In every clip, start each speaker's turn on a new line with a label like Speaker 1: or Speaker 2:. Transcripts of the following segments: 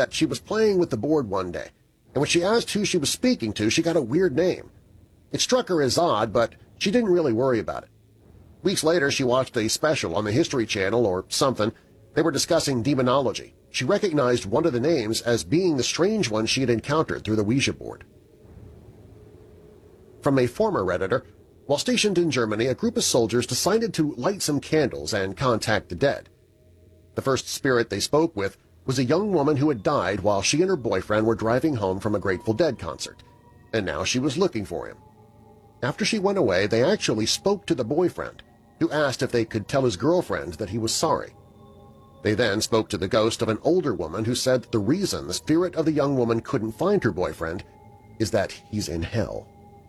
Speaker 1: that she was playing with the board one day, and when she asked who she was speaking to, she got a weird name. It struck her as odd, but she didn't really worry about it. Weeks later, she watched a special on the History Channel or something. They were discussing demonology. She recognized one of the names as being the strange one she had encountered through the Ouija board. From a former Redditor, while stationed in Germany, a group of soldiers decided to light some candles and contact the dead. The first spirit they spoke with was a young woman who had died while she and her boyfriend were driving home from a Grateful Dead concert, and now she was looking for him. After she went away, they actually spoke to the boyfriend, who asked if they could tell his girlfriend that he was sorry. They then spoke to the ghost of an older woman who said that the reason the spirit of the young woman couldn't find her boyfriend is that he's in hell.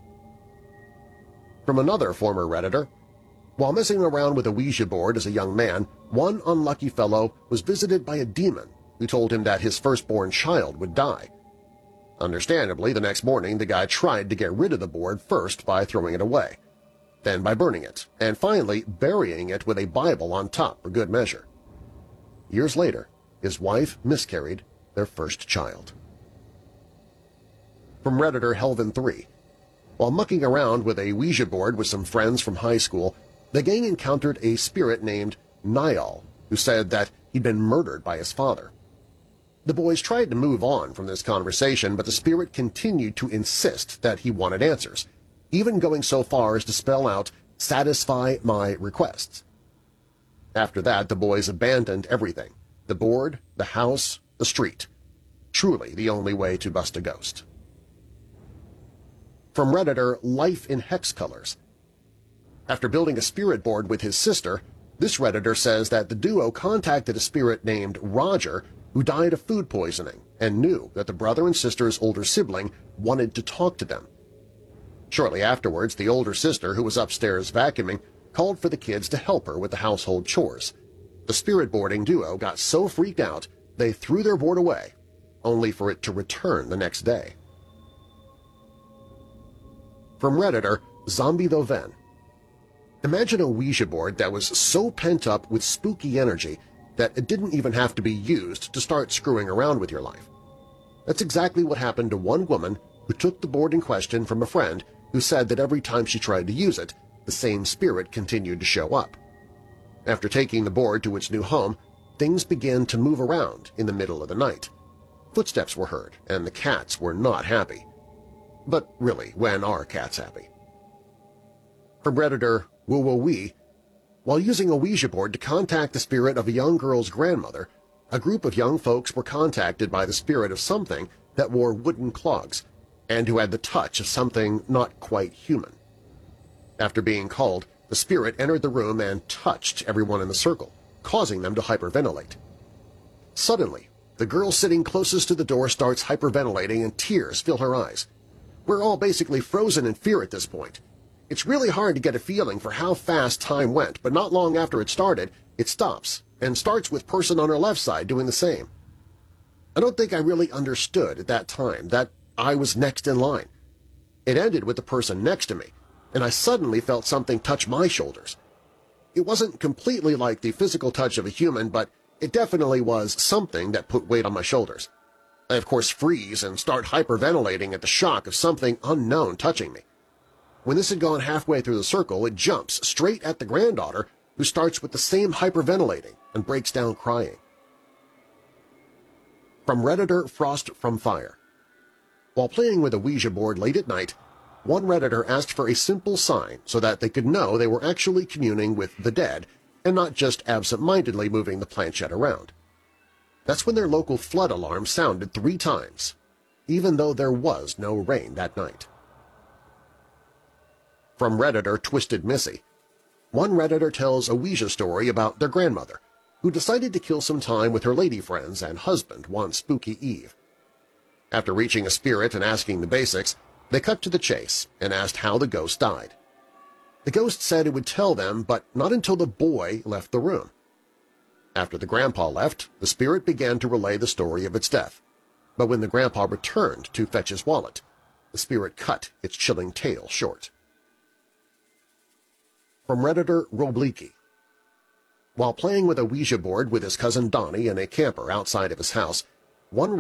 Speaker 1: From another former Redditor, while messing around with a Ouija board as a young man, one unlucky fellow was visited by a demon who told him that his firstborn child would die. Understandably, the next morning the guy tried to get rid of the board first by throwing it away, then by burning it, and finally burying it with a Bible on top for good measure. Years later, his wife miscarried their first child. From Redditor Helvin 3, while mucking around with a Ouija board with some friends from high school, the gang encountered a spirit named Niall, who said that he'd been murdered by his father. The boys tried to move on from this conversation, but the spirit continued to insist that he wanted answers, even going so far as to spell out, "Satisfy my requests." After that, the boys abandoned everything – the board, the house, the street. Truly the only way to bust a ghost. From Redditor Life in Hex Colors. After building a spirit board with his sister, this Redditor says that the duo contacted a spirit named Roger who died of food poisoning and knew that the brother and sister's older sibling wanted to talk to them. Shortly afterwards, the older sister, who was upstairs vacuuming, called for the kids to help her with the household chores. The spirit boarding duo got so freaked out they threw their board away, only for it to return the next day. From Redditor Zombie Though Ven. Imagine a Ouija board that was so pent up with spooky energy that it didn't even have to be used to start screwing around with your life. That's exactly what happened to one woman who took the board in question from a friend who said that every time she tried to use it, the same spirit continued to show up. After taking the board to its new home, things began to move around in the middle of the night. Footsteps were heard, and the cats were not happy. But really, when are cats happy? From Redditor Woo-Woo-Wee, while using a Ouija board to contact the spirit of a young girl's grandmother, a group of young folks were contacted by the spirit of something that wore wooden clogs and who had the touch of something not quite human. After being called, the spirit entered the room and touched everyone in the circle, causing them to hyperventilate. Suddenly, the girl sitting closest to the door starts hyperventilating and tears fill her eyes. We're all basically frozen in fear at this point. It's really hard to get a feeling for how fast time went, but not long after it started, it stops and starts with person on her left side doing the same. I don't think I really understood at that time that I was next in line. It ended with the person next to me, and I suddenly felt something touch my shoulders. It wasn't completely like the physical touch of a human, but it definitely was something that put weight on my shoulders. I, of course, freeze and start hyperventilating at the shock of something unknown touching me. When this had gone halfway through the circle, it jumps straight at the granddaughter, who starts with the same hyperventilating and breaks down crying. From Redditor Frost from Fire. While playing with a Ouija board late at night, one Redditor asked for a simple sign so that they could know they were actually communing with the dead and not just absent-mindedly moving the planchette around. That's when their local flood alarm sounded 3 times, even though there was no rain that night. From Redditor Twisted Missy. One Redditor tells a Ouija story about their grandmother, who decided to kill some time with her lady friends and husband one spooky eve. After reaching a spirit and asking the basics, they cut to the chase and asked how the ghost died. The ghost said it would tell them, but not until the boy left the room. After the grandpa left, the spirit began to relay the story of its death, but when the grandpa returned to fetch his wallet, the spirit cut its chilling tale short. From Redditor Robleaky. While playing with a Ouija board with his cousin Donnie in a camper outside of his house, one